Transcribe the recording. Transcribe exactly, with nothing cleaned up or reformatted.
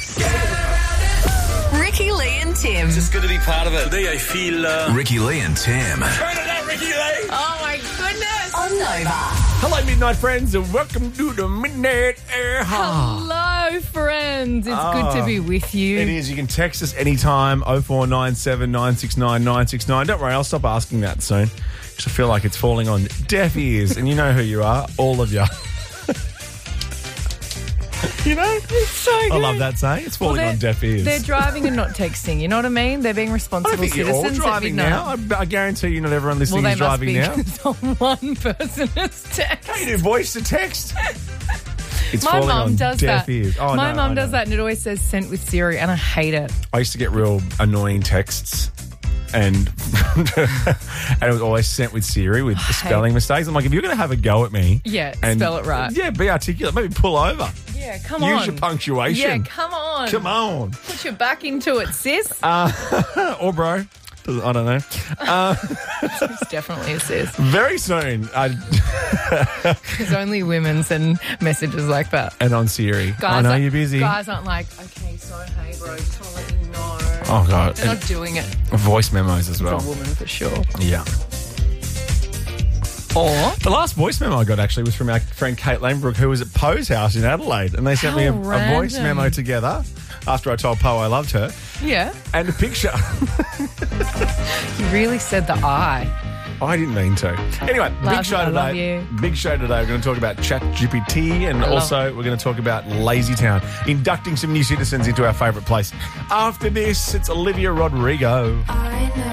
Ricky, Lee and Tim. Just good to be part of it. Today I feel... Uh... Ricky, Lee and Tim. Turn it up, Ricky Lee! Oh, my goodness. On Nova. Hello, Midnight friends, and welcome to the Midnight Air. Hello, friends. It's Oh, good to be with you. It is. You can text us anytime, oh four nine seven, nine six nine, nine six nine. Don't worry, I'll stop asking that soon, because I feel like it's falling on deaf ears, and you know who you are, all of you. You know? It's so good. I love that saying. It's falling Well, on deaf ears. They're driving and not texting. You know what I mean? They're being I don't responsible think you're all citizens. driving at now. midnight. I, I guarantee you not everyone Well, listening they is must driving be now. because one person has text. How you do voice to text? It's My falling mum on does deaf that. ears. Oh, My no, mum I does know. that and it always says sent with Siri and I hate it. I used to get real annoying texts, and and it was always sent with Siri with spelling mistakes. I'm like, if you're going to have a go at me, Yeah, and, spell it right. Yeah, be articulate. Maybe pull over. Yeah, come Use on. your punctuation. Yeah, come on. Come on, Put your back into it, sis. or bro. I don't know. Uh, It's definitely a sis. very soon, I, There's only women send messages like that. and on Siri. I Guys know aren't- you're busy. Guys aren't like, okay, so hey, bro, just want to let you know. Oh God, They're and not doing it. voice memos as well. It's a woman for sure. Yeah. Or The last voice memo I got actually was from our friend Kate Langbrook, who was at Poe's house in Adelaide, and they sent How me a, a random. voice memo together after I told Poe I loved her, yeah, and a picture. you really said the I. I didn't mean to. Anyway, Love- big show I love today. you. Big show today. We're going to talk about ChatGPT, and I love also we're going to talk about Lazy Town, inducting some new citizens into our favourite place. After this, it's Olivia Rodrigo. I know